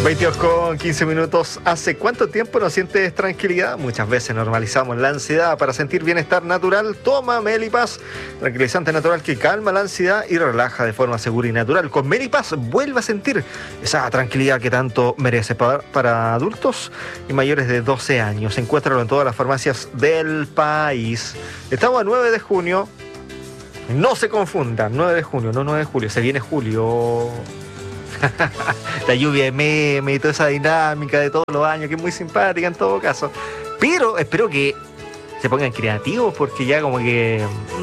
22 con 15 minutos. ¿Hace cuánto tiempo no sientes tranquilidad? Muchas veces normalizamos la ansiedad. Para sentir bienestar natural, toma Melipas, tranquilizante natural que calma la ansiedad y relaja de forma segura y natural. Con Melipas vuelve a sentir esa tranquilidad que tanto merece. Para adultos y mayores de 12 años. Encuéntralo en todas las farmacias del país. Estamos a 9 de junio. No se confundan, 9 de junio, no 9 de julio. Se viene julio. La lluvia de meme y toda esa dinámica de todos los años, que es muy simpática en todo caso. Pero espero que se pongan creativos, porque ya como que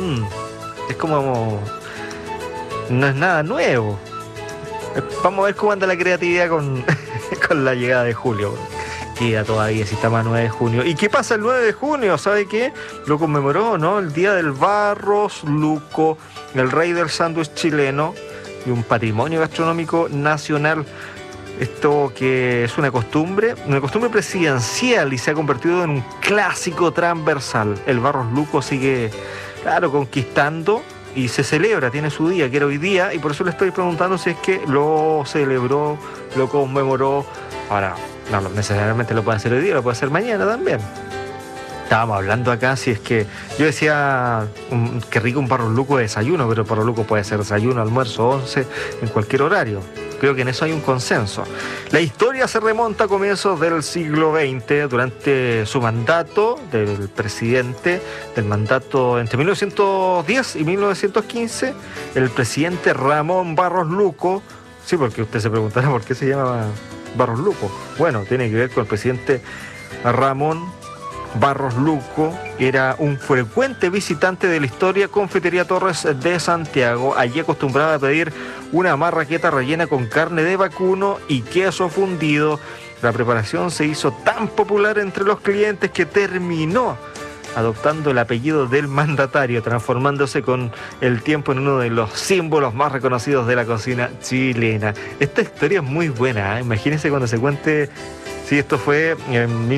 es como no es nada nuevo. Vamos a ver cómo anda la creatividad con la llegada de julio. Queda todavía, si estamos a 9 de junio. ¿Y qué pasa el 9 de junio? ¿Sabe qué? Lo conmemoró, ¿no? El día del Barros Luco, el rey del sándwich chileno y un patrimonio gastronómico nacional. Esto que es una costumbre presidencial y se ha convertido en un clásico transversal. El Barros Luco sigue, claro, conquistando y se celebra, tiene su día, que era hoy día, y por eso le estoy preguntando si es que lo celebró, lo conmemoró. Ahora, no necesariamente lo puede hacer hoy día, lo puede hacer mañana también. Estábamos hablando acá, si es que yo decía, qué rico un Barros Luco de desayuno, pero el Barros Luco puede ser desayuno, almuerzo, 11, en cualquier horario. Creo que en eso hay un consenso. La historia se remonta a comienzos del siglo XX, durante su mandato del presidente, del mandato entre 1910 y 1915, el presidente Ramón Barros Luco. Sí, porque usted se preguntará por qué se llama Barros Luco. Bueno, tiene que ver con el presidente Ramón Barros Luco. Era un frecuente visitante de la historia Confitería Torres de Santiago. Allí acostumbraba a pedir una marraqueta rellena con carne de vacuno y queso fundido. La preparación se hizo tan popular entre los clientes que terminó adoptando el apellido del mandatario, transformándose con el tiempo en uno de los símbolos más reconocidos de la cocina chilena. Esta historia es muy buena, ¿eh? Imagínense cuando se cuente. Sí, esto fue en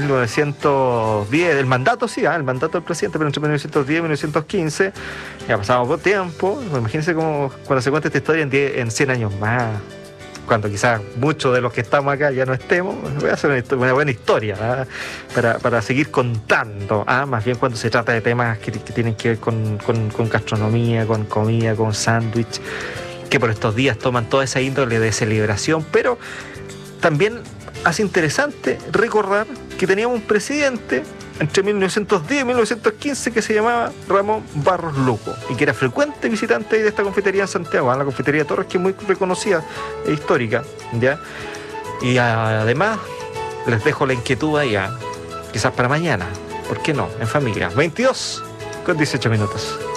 1910, el mandato, sí, el mandato del presidente, pero entre 1910 y 1915, ya pasaba poco tiempo. Imagínense como cuando se cuenta esta historia en 100 años más, cuando quizás muchos de los que estamos acá ya no estemos. Voy a hacer una buena historia, ¿eh? para seguir contando, más bien cuando se trata de temas que tienen que ver con gastronomía, con comida, con sándwich, que por estos días toman toda esa índole de celebración, pero también hace interesante recordar que teníamos un presidente entre 1910 y 1915 que se llamaba Ramón Barros Luco y que era frecuente visitante de esta confitería en Santiago, la confitería Torres, que es muy reconocida e histórica, ¿ya? Y además les dejo la inquietud ahí, quizás para mañana, ¿por qué no? En familia. 22 con 18 minutos.